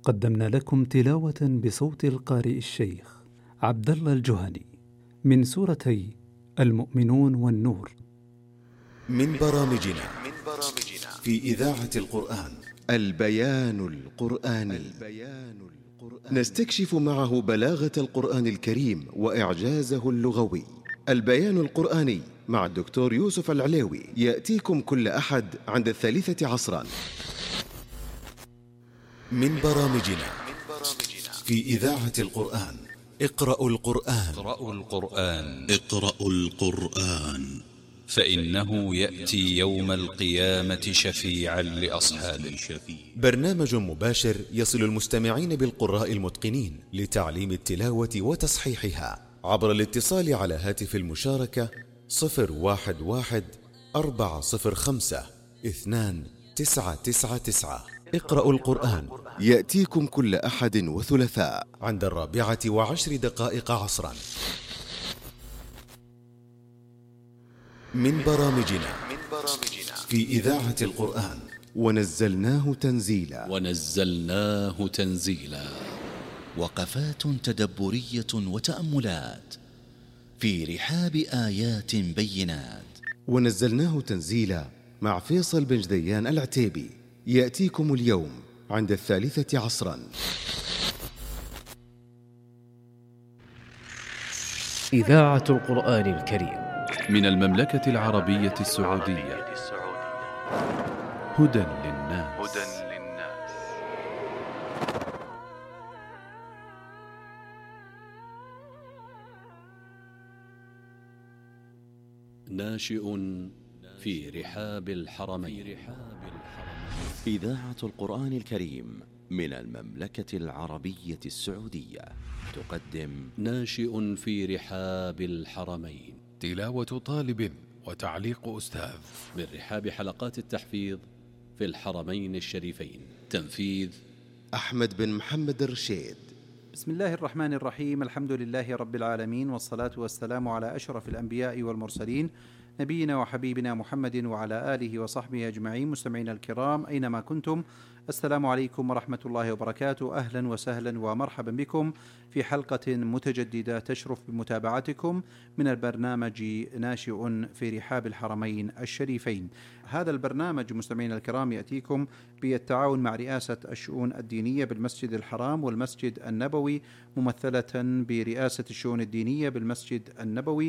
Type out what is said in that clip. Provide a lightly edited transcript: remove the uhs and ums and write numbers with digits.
قدمنا لكم تلاوة بصوت القارئ الشيخ عبد الله الجهني من سورتي المؤمنون والنور، من برامجنا في إذاعة القرآن البيان القرآني. نستكشف معه بلاغة القرآن الكريم وإعجازه اللغوي. البيان القرآني مع الدكتور يوسف العليوي يأتيكم كل أحد عند 3 عصرا. من برامجنا في إذاعة القرآن اقرأوا القرآن. اقرأوا القرآن فإنه يأتي يوم القيامة شفيعا لأصحابه. برنامج مباشر يصل المستمعين بالقراء المتقنين لتعليم التلاوة وتصحيحها عبر الاتصال على هاتف المشاركة 011-405-2999. اقرأوا القرآن يأتيكم كل أحد وثلاثاء عند 14:10 عصرا. من برامجنا في إذاعة القرآن ونزلناه تنزيلا. وقفات تدبرية وتأملات في رحاب آيات بينات. ونزلناه تنزيلا مع فيصل بن جديان العتيبي يأتيكم اليوم عند 3 عصرا. إذاعة القرآن الكريم من المملكة العربية السعودية. هدى للناس. ناشئ في رحاب الحرمين. إذاعة القرآن الكريم من المملكة العربية السعودية تقدم ناشئ في رحاب الحرمين، تلاوة طالب وتعليق أستاذ من رحاب حلقات التحفيظ في الحرمين الشريفين. تنفيذ أحمد بن محمد الرشيد. بسم الله الرحمن الرحيم. الحمد لله رب العالمين، والصلاة والسلام على أشرف الأنبياء والمرسلين، نبينا وحبيبنا محمد وعلى آله وصحبه أجمعين. مستمعينا الكرام أينما كنتم، السلام عليكم ورحمة الله وبركاته. أهلا وسهلا ومرحبا بكم في حلقة متجددة تشرف بمتابعتكم من البرنامج ناشئ في رحاب الحرمين الشريفين. هذا البرنامج مستمعينا الكرام يأتيكم بالتعاون مع رئاسة الشؤون الدينية بالمسجد الحرام والمسجد النبوي، ممثلة برئاسة الشؤون الدينية بالمسجد النبوي